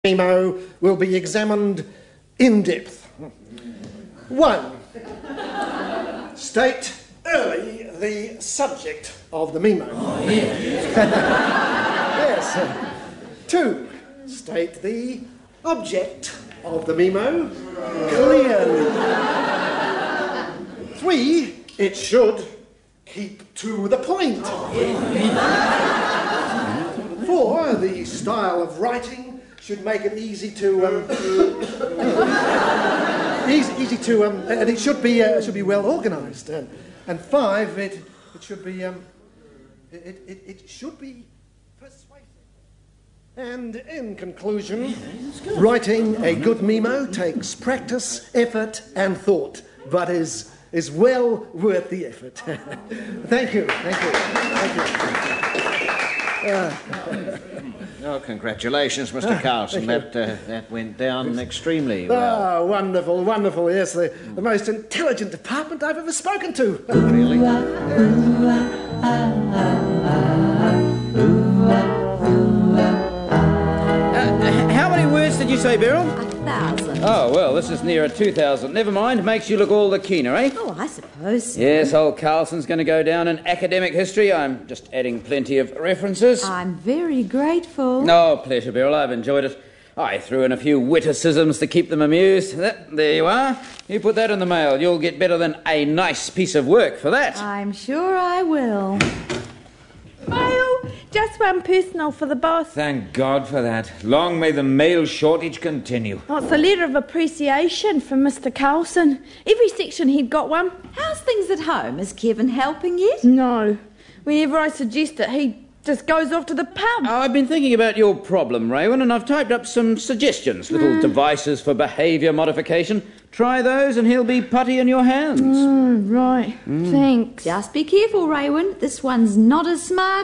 memo will be examined in depth. 1. State early the subject of the memo. Oh, yeah. Yes. 2. State the object of the memo clearly. 3. It should keep to the point. 4. The style of writing should make it easy to and it should be well organised. And 5. It should be it should be persuasive. And in conclusion, writing a good memo takes practice, effort, and thought, but is well worth the effort. Thank you. Oh, congratulations, Mr. Carlson. That went down extremely well. Oh, wonderful, yes. The most intelligent department I've ever spoken to. Really? How many words did you say, Beryl? 1,000. Oh, well, this is nearer 2,000. Never mind, makes you look all the keener, eh? Oh, I suppose so. Yes, old Carlson's going to go down in academic history. I'm just adding plenty of references. I'm very grateful. No, pleasure, Beryl. I've enjoyed it. I threw in a few witticisms to keep them amused. There you are. You put that in the mail. You'll get better than a nice piece of work for that. I'm sure I will. Mail, just one personal for the boss. Thank God for that. Long may the mail shortage continue. Oh, it's a letter of appreciation from Mr. Carlson. Every section he'd got one. How's things at home? Is Kevin helping yet? No. Whenever I suggest it, he just goes off to the pub. I've been thinking about your problem, Raywin, and I've typed up some suggestions, little devices for behaviour modification. Try those and he'll be putty in your hands. Right. Thanks. Just be careful, Raywin. This one's not as smart